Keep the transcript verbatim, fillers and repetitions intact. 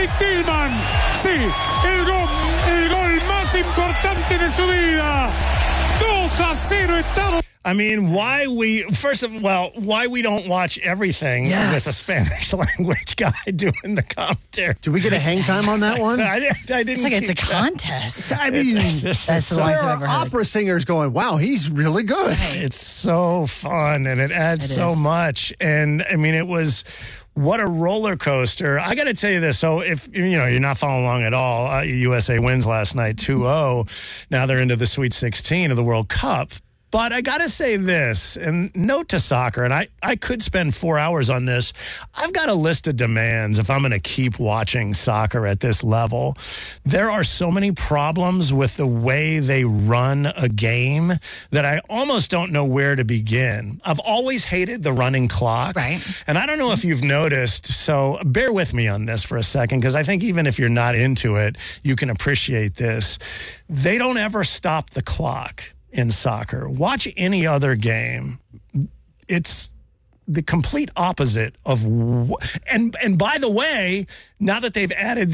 David Tillman. Sí, el gol, el gol más importante de su vida. dos a cero Estados. I mean, why we, first of all, well, why we don't watch everything Yes. with a Spanish language guy doing the commentary. Do we get a hang time on that one? I, didn't- I didn't It's like it's a keep track. contest. I mean, It's just- That's the so- longest there I've are ever heard. opera singers going, wow, he's really good. Right. It's so fun, and it adds It so is. much. And, I mean, it was... What a roller coaster. I got to tell you this. So if, you know, you're not following along at all, uh, U S A wins last night two oh. Now they're into the Sweet sixteen of the World Cup. But I got to say this, and note to soccer, and I, I could spend four hours on this. I've got a list of demands if I'm going to keep watching soccer at this level. There are so many problems with the way they run a game that I almost don't know where to begin. I've always hated the running clock. Right. And I don't know if you've noticed, so bear with me on this for a second, because I think even if you're not into it, you can appreciate this. They don't ever stop the clock in soccer. Watch any other game. It's the complete opposite of, wh- and and by the way, now that they've added